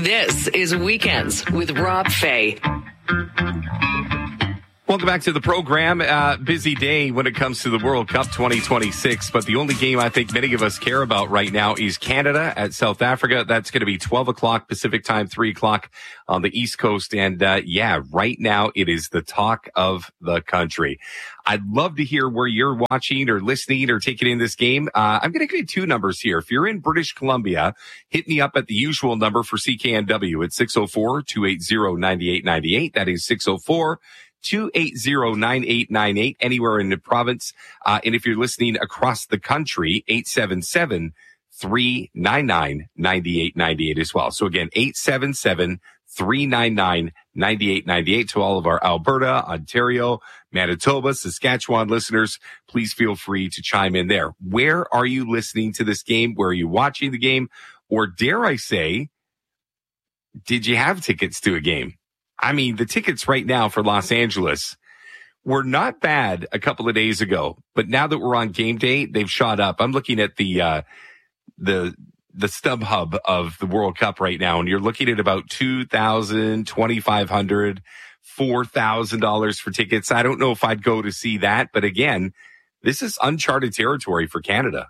This is Weekends with Rob Fay. Welcome back to the program. Busy day when it comes to the World Cup 2026, but the only game I think many of us care about right now is Canada at South Africa. That's going to be 12 o'clock Pacific time, 3 o'clock on the East Coast. And right now it is the talk of the country. I'd love to hear where you're watching or listening or taking in this game. I'm going to give you two numbers here. If you're in British Columbia, hit me up at the usual number for CKNW at 604-280-9898. That is 604-280-9898, anywhere in the province. And if you're listening across the country, 877-399-9898 as well. So again, 877-399-9898 to all of our Alberta, Ontario, Manitoba, Saskatchewan listeners. Please feel free to chime in there. Where are you listening to this game? Where are you watching the game? Or dare I say, did you have tickets to a game? I mean, the tickets right now for Los Angeles were not bad a couple of days ago, but now that we're on game day, they've shot up. I'm looking at the StubHub of the World Cup right now, and you're looking at about $2,000, $2,500, $4,000 for tickets. I don't know if I'd go to see that, but again, this is uncharted territory for Canada.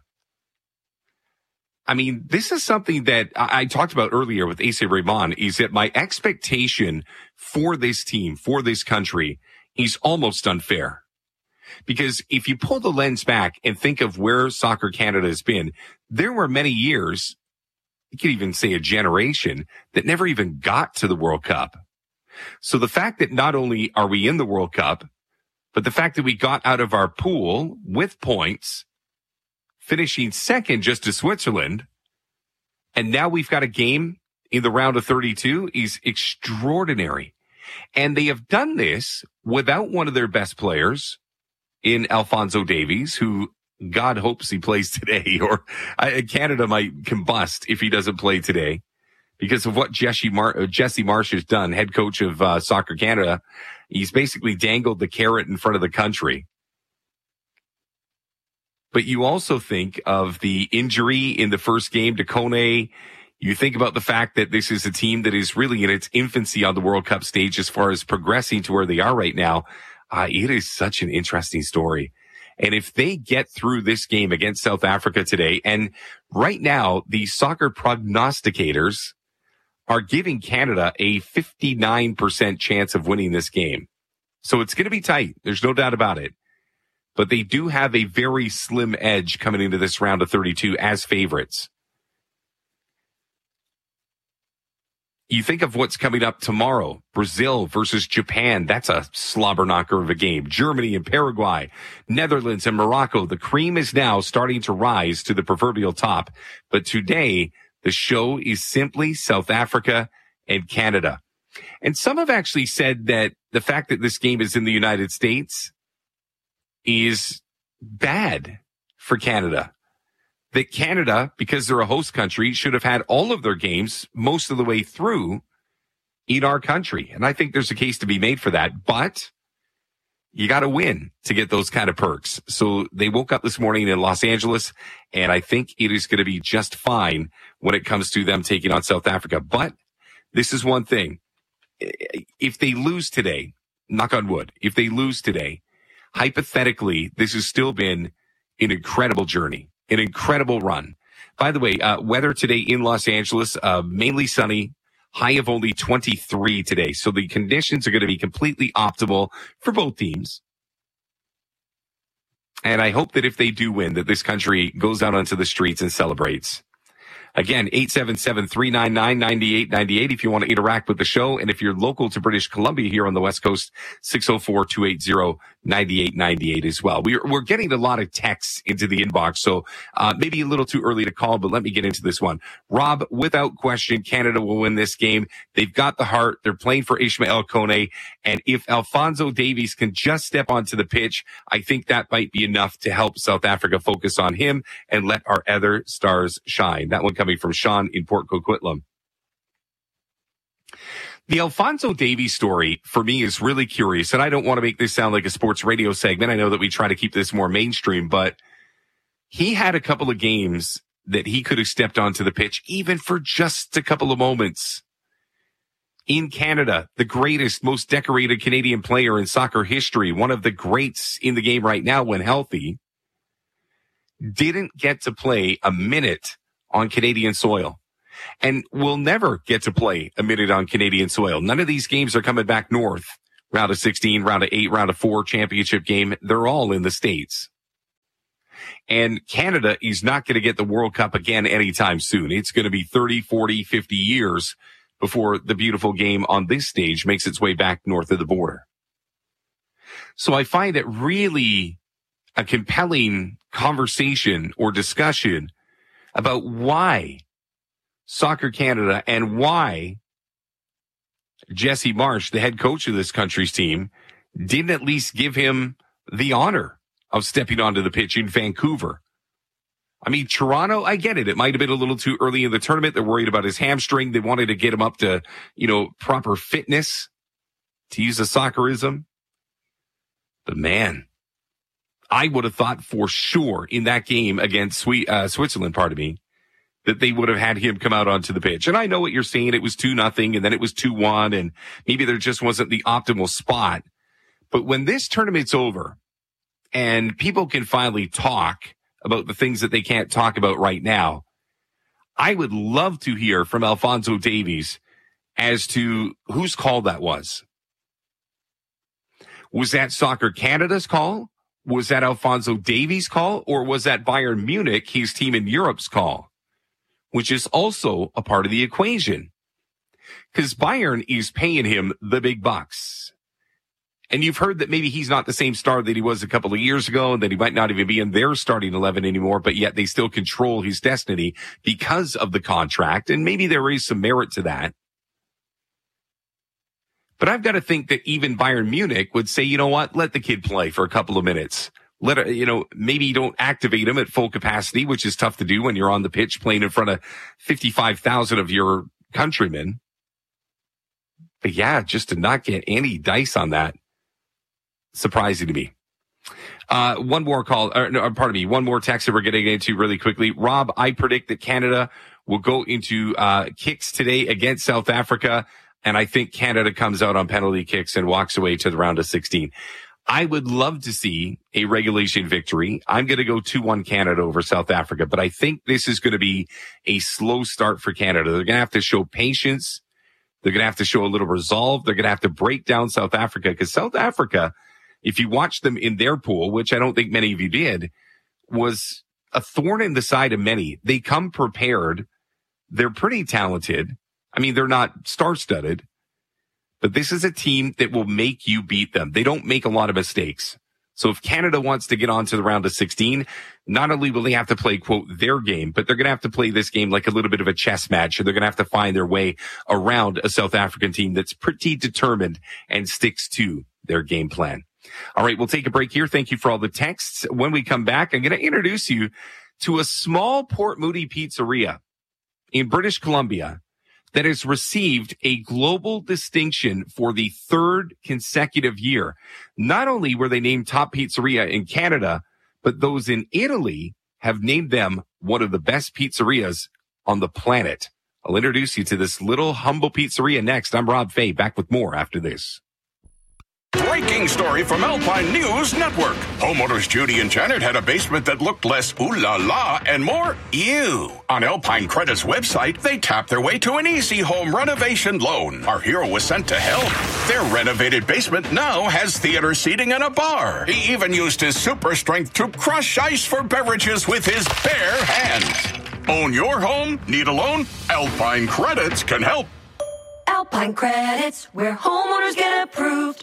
I mean, this is something that I talked about earlier with Asa Raymond, is that my expectation for this team, for this country, is almost unfair. Because if you pull the lens back and think of where Soccer Canada has been, there were many years, you could even say a generation, that never even got to the World Cup. So the fact that not only are we in the World Cup, but the fact that we got out of our pool with points, finishing second just to Switzerland, and now we've got a game in the round of 32 is extraordinary. And they have done this without one of their best players in Alphonso Davies, who God hopes he plays today, or Canada might combust if he doesn't play today because of what Jesse Marsch has done, head coach of Soccer Canada. He's basically dangled the carrot in front of the country. But you also think of the injury in the first game to Kone. You think about the fact that this is a team that is really in its infancy on the World Cup stage as far as progressing to where they are right now. It is such an interesting story. And if they get through this game against South Africa today, and right now the soccer prognosticators are giving Canada a 59% chance of winning this game. So it's going to be tight. There's no doubt about it. But they do have a very slim edge coming into this round of 32 as favorites. You think of what's coming up tomorrow. Brazil versus Japan. That's a slobber knocker of a game. Germany and Paraguay. Netherlands and Morocco. The cream is now starting to rise to the proverbial top. But today, the show is simply South Africa and Canada. And some have actually said that the fact that this game is in the United States is bad for Canada. That Canada, because they're a host country, should have had all of their games most of the way through in our country. And I think there's a case to be made for that. But you got to win to get those kind of perks. So they woke up this morning in Los Angeles, and I think it is going to be just fine when it comes to them taking on South Africa. But this is one thing. If they lose today, knock on wood, if they lose today, hypothetically, this has still been an incredible journey, an incredible run. By the way, weather today in Los Angeles, mainly sunny, high of only 23 today. So the conditions are going to be completely optimal for both teams. And I hope that if they do win, that this country goes out onto the streets and celebrates. Again, 877-399-9898 if you want to interact with the show. And if you're local to British Columbia here on the West Coast, 604-280-9898 as well. We're getting a lot of texts into the inbox, so maybe a little too early to call, but let me get into this one. Rob, without question, Canada will win this game. They've got the heart. They're playing for Ishmael Kone. And if Alphonso Davies can just step onto the pitch, I think that might be enough to help South Africa focus on him and let our other stars shine. That one coming from Sean in Port Coquitlam. The Alphonso Davies story for me is really curious, and I don't want to make this sound like a sports radio segment. I know that we try to keep this more mainstream, but he had a couple of games that he could have stepped onto the pitch even for just a couple of moments in Canada, the greatest, most decorated Canadian player in soccer history, one of the greats in the game right now when healthy, didn't get to play a minute on Canadian soil and will never get to play a minute on Canadian soil. None of these games are coming back north. Round of 16, round of 8, round of 4, championship game. They're all in the States. And Canada is not going to get the World Cup again anytime soon. It's going to be 30, 40, 50 years before the beautiful game on this stage makes its way back north of the border. So I find it really a compelling conversation or discussion about why Soccer Canada and why Jesse Marsch, the head coach of this country's team, didn't at least give him the honor of stepping onto the pitch in Vancouver. I mean, Toronto, I get it. It might have been a little too early in the tournament. They're worried about his hamstring. They wanted to get him up to, proper fitness, to use a soccerism. But man, I would have thought for sure in that game against Switzerland, that they would have had him come out onto the pitch. And I know what you're saying. It was 2-0 and then it was 2-1 and maybe there just wasn't the optimal spot. But when this tournament's over and people can finally talk about the things that they can't talk about right now, I would love to hear from Alphonso Davies as to whose call that was. Was that Soccer Canada's call? Was that Alphonso Davies' call? Or was that Bayern Munich, his team in Europe's call? Which is also a part of the equation. Because Bayern is paying him the big bucks. And you've heard that maybe he's not the same star that he was a couple of years ago and that he might not even be in their starting 11 anymore, but yet they still control his destiny because of the contract. And maybe there is some merit to that. But I've got to think that even Bayern Munich would say, you know what, let the kid play for a couple of minutes. Maybe you don't activate him at full capacity, which is tough to do when you're on the pitch playing in front of 55,000 of your countrymen. But yeah, just to not get any dice on that, surprising to me. One more text that we're getting into really quickly. Rob, I predict that Canada will go into kicks today against South Africa, and I think Canada comes out on penalty kicks and walks away to the round of 16. I would love to see a regulation victory. I'm going to go 2-1 Canada over South Africa, but I think this is going to be a slow start for Canada. They're going to have to show patience. They're going to have to show a little resolve. They're going to have to break down South Africa because South Africa, if you watch them in their pool, which I don't think many of you did, was a thorn in the side of many. They come prepared. They're pretty talented. I mean, they're not star-studded. But this is a team that will make you beat them. They don't make a lot of mistakes. So if Canada wants to get on to the round of 16, not only will they have to play, quote, their game, but they're going to have to play this game like a little bit of a chess match. And they're going to have to find their way around a South African team that's pretty determined and sticks to their game plan. All right, we'll take a break here. Thank you for all the texts. When we come back, I'm going to introduce you to a small Port Moody pizzeria in British Columbia that has received a global distinction for the third consecutive year. Not only were they named top pizzeria in Canada, but those in Italy have named them one of the best pizzerias on the planet. I'll introduce you to this little humble pizzeria next. I'm Rob Fay, back with more after this. Breaking story from Alpine News Network. Homeowners Judy and Janet had a basement that looked less ooh la la and more ew. On Alpine Credit's website, they tapped their way to an easy home renovation loan. Our hero was sent to help. Their renovated basement now has theater seating and a bar. He even used his super strength to crush ice for beverages with his bare hands. Own your home? Need a loan? Alpine Credits can help. Alpine Credits, where homeowners get approved.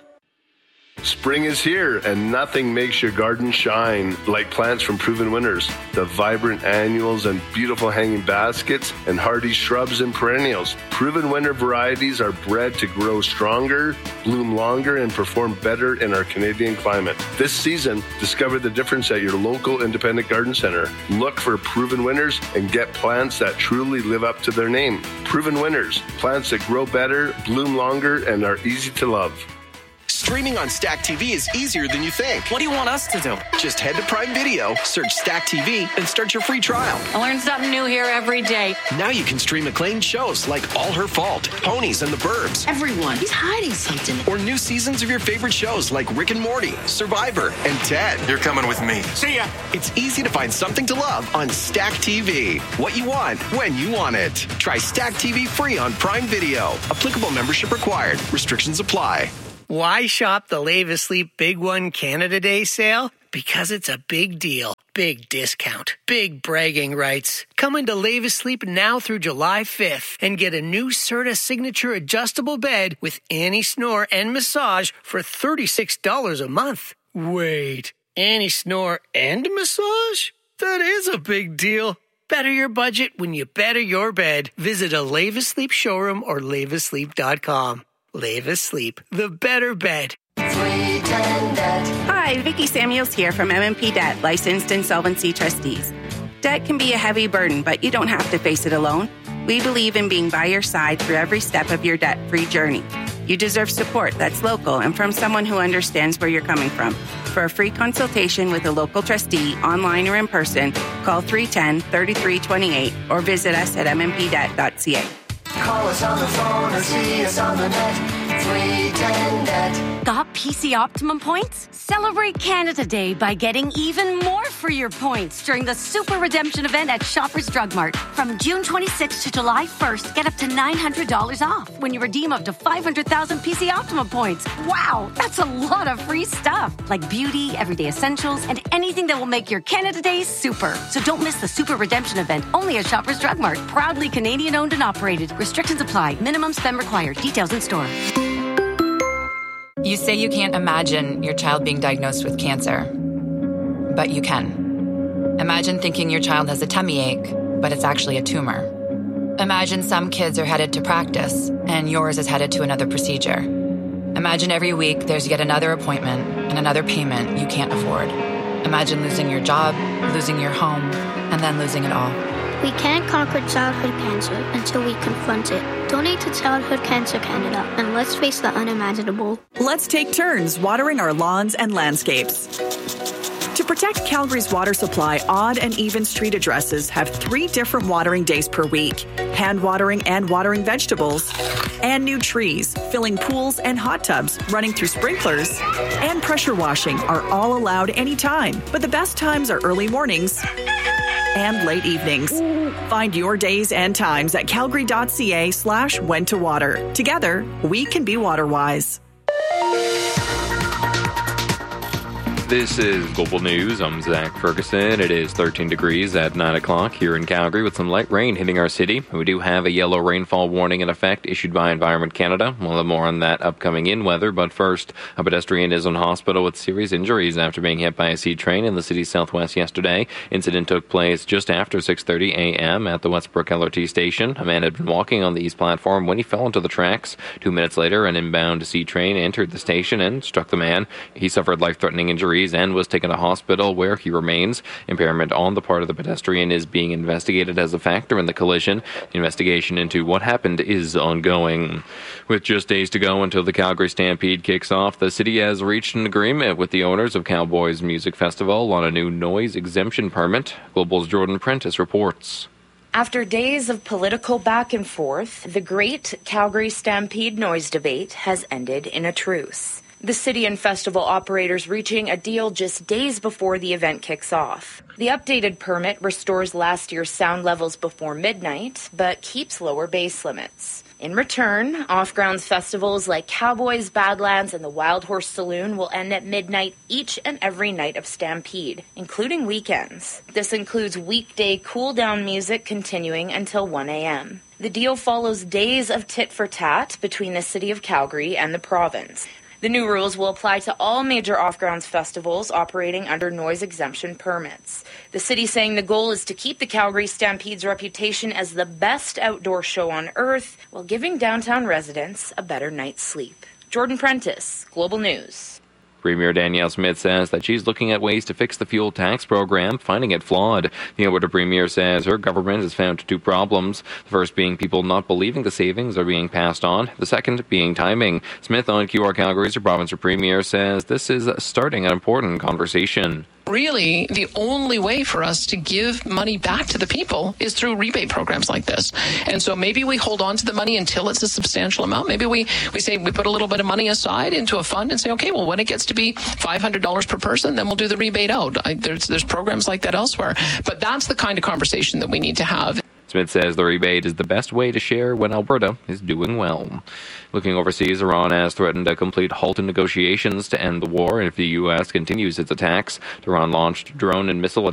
Spring is here, and nothing makes your garden shine like plants from Proven Winners. The vibrant annuals and beautiful hanging baskets and hardy shrubs and perennials. Proven Winner varieties are bred to grow stronger, bloom longer, and perform better in our Canadian climate. This season, discover the difference at your local independent garden center. Look for Proven Winners and get plants that truly live up to their name. Proven Winners, plants that grow better, bloom longer, and are easy to love. Streaming on Stack TV is easier than you think. What do you want us to do? Just head to Prime Video, search Stack TV, and start your free trial. I learn something new here every day. Now you can stream acclaimed shows like All Her Fault, Ponies and the Burbs. Everyone, he's hiding something. Or new seasons of your favorite shows like Rick and Morty, Survivor, and Ted. You're coming with me. See ya. It's easy to find something to love on Stack TV. What you want, when you want it. Try Stack TV free on Prime Video. Applicable membership required. Restrictions apply. Why shop the Lave Asleep Big One Canada Day sale? Because it's a big deal, big discount, big bragging rights. Come into Lave Asleep now through July 5th and get a new Serta Signature adjustable bed with anti-snore and massage for $36 a month. Wait, anti-snore and massage? That is a big deal. Better your budget when you better your bed. Visit a Lave Asleep showroom or laveasleep.com. Lave Asleep, the better bed. Hi, Vicki Samuels here from MMP Debt, licensed insolvency trustees. Debt can be a heavy burden, but you don't have to face it alone. We believe in being by your side through every step of your debt-free journey. You deserve support that's local and from someone who understands where you're coming from. For a free consultation with a local trustee, online or in person, call 310-3328 or visit us at mmpdebt.ca. Call us on the phone or see us on the net. 310 Debt. Got PC Optimum points? Celebrate Canada Day by getting even more for your points during the Super Redemption event at Shoppers Drug Mart. From June 26th to July 1st, get up to $900 off when you redeem up to 500,000 PC Optimum points. Wow, that's a lot of free stuff, like beauty, everyday essentials, and anything that will make your Canada Day super. So don't miss the Super Redemption event, only at Shoppers Drug Mart. Proudly Canadian-owned and operated. Restrictions apply. Minimum spend required. Details in store. You say you can't imagine your child being diagnosed with cancer, but you can. Imagine thinking your child has a tummy ache, but it's actually a tumor. Imagine some kids are headed to practice, and yours is headed to another procedure. Imagine every week there's yet another appointment and another payment you can't afford. Imagine losing your job, losing your home, and then losing it all. We can't conquer childhood cancer until we confront it. Donate to Childhood Cancer Canada and let's face the unimaginable. Let's take turns watering our lawns and landscapes. To protect Calgary's water supply, odd and even street addresses have 3 different watering days per week. Hand watering and watering vegetables. And new trees, filling pools and hot tubs, running through sprinklers. And pressure washing are all allowed anytime. But the best times are early mornings and late evenings. Find your days and times at calgary.ca/when to water. Together, we can be water wise. This is Global News. I'm Zach Ferguson. It is 13 degrees at 9 o'clock here in Calgary with some light rain hitting our city. We do have a yellow rainfall warning in effect issued by Environment Canada. We'll have more on that upcoming in weather. But first, a pedestrian is in hospital with serious injuries after being hit by a C train in the city's southwest yesterday. Incident took place just after 6:30 a.m. at the Westbrook LRT station. A man had been walking on the east platform when he fell into the tracks. 2 minutes later, an inbound C train entered the station and struck the man. He suffered life-threatening injuries and was taken to hospital where he remains. Impairment on the part of the pedestrian is being investigated as a factor in the collision. The investigation into what happened is ongoing. With just days to go until the Calgary Stampede kicks off, the city has reached an agreement with the owners of Cowboys Music Festival on a new noise exemption permit. Global's Jordan Prentice reports. After days of political back and forth, the great Calgary Stampede noise debate has ended in a truce. The city and festival operators reaching a deal just days before the event kicks off. The updated permit restores last year's sound levels before midnight, but keeps lower bass limits. In return, off-grounds festivals like Cowboys, Badlands, and the Wild Horse Saloon will end at midnight each and every night of Stampede, including weekends. This includes weekday cool-down music continuing until 1 a.m. The deal follows days of tit-for-tat between the city of Calgary and the province. The new rules will apply to all major off-grounds festivals operating under noise exemption permits. The city saying the goal is to keep the Calgary Stampede's reputation as the best outdoor show on earth while giving downtown residents a better night's sleep. Jordan Prentice, Global News. Premier Danielle Smith says that she's looking at ways to fix the fuel tax program, finding it flawed. The Alberta Premier says her government has found two problems. The first being people not believing the savings are being passed on. The second being timing. Smith on QR Calgary's provincial Premier says this is starting an important conversation. Really, the only way for us to give money back to the people is through rebate programs like this. And so maybe we hold on to the money until it's a substantial amount. Maybe we say we put a little bit of money aside into a fund and say, okay, well, when it gets to be $500 per person, then we'll do the rebate out. There's programs like that elsewhere. But that's the kind of conversation that we need to have. Smith says the rebate is the best way to share when Alberta is doing well. Looking overseas, Iran has threatened a complete halt in negotiations to end the war if the U.S. continues its attacks. Iran launched drone and missile